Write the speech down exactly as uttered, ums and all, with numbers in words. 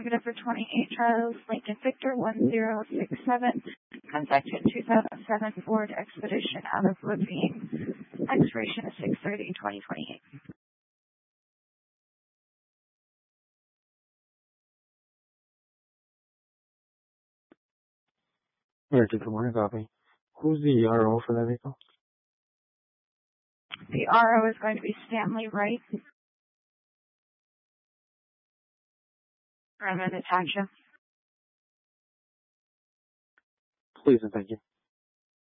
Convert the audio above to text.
Negative for twenty-eight Charles, Lincoln Victor one zero six seven. Contacted two thousand seven Ford Expedition out of Levine. Expiration is six thirty twenty twenty-eight. American, good morning, copy. Who's the R O for that vehicle? The R O is going to be Stanley Wright. From Natasha. Please and thank you.